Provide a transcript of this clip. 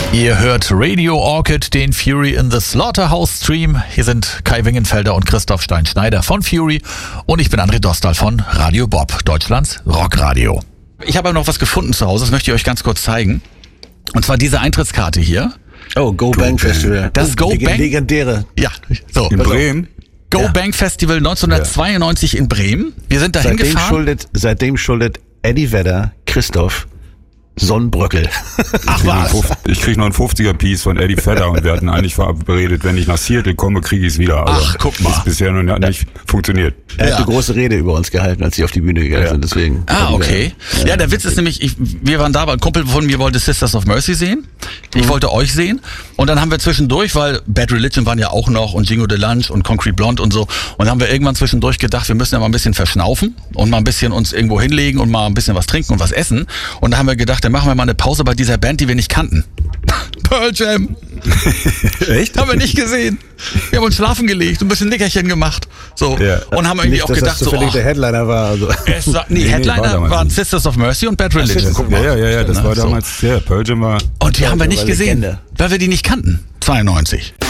Ihr hört Radio Orchid, den Fury in the Slaughterhouse Stream. Hier sind Kai Wingenfelder und Christoph Stein-Schneider von Fury und ich bin André Dostal von Radio Bob, Deutschlands Rockradio. Ich habe aber noch was gefunden zu Hause, das möchte ich euch ganz kurz zeigen. Und zwar diese Eintrittskarte hier. Oh, Go Bang Festival. Das Go Bang. Legendäre. Ja, so. In Bremen? Go Bang Festival 1992 in Bremen. Wir sind dahin gefahren. Seitdem schuldet Eddie Vedder Christoph Sonnenbröckel. Ach was. Ich krieg noch einen 50er-Piece von Eddie Vedder und wir hatten eigentlich verabredet, wenn ich nach Seattle komme, kriege ich es wieder. Aber ach, guck mal. Das ist bisher noch nicht funktioniert. Er hat eine große Rede über uns gehalten, als sie auf die Bühne gegangen sind. Deswegen. Ah, okay. Ja, der Witz ist nämlich, wir waren da, weil ein Kumpel von mir wollte Sisters of Mercy sehen. Ich wollte euch sehen. Und dann haben wir zwischendurch, weil Bad Religion waren ja auch noch und Jingo Delange und Concrete Blonde und so. Und dann haben wir irgendwann zwischendurch gedacht, wir müssen ja mal ein bisschen verschnaufen und mal ein bisschen uns irgendwo hinlegen und mal ein bisschen was trinken und was essen. Und da haben wir gedacht, dann machen wir mal eine Pause bei dieser Band, die wir nicht kannten. Pearl Jam. Echt? Haben wir nicht gesehen. Wir haben uns schlafen gelegt, ein bisschen Nickerchen gemacht. So. Ja. Und haben irgendwie Nicht, auch dass gedacht, das zufällig der Headliner war. Also. Headliner waren Sisters of Mercy und Bad Religion. Guck mal. Ja, das war damals, Pearl Jam war... Und die haben wir nicht war gesehen, Legende. weil wir die nicht kannten. 92.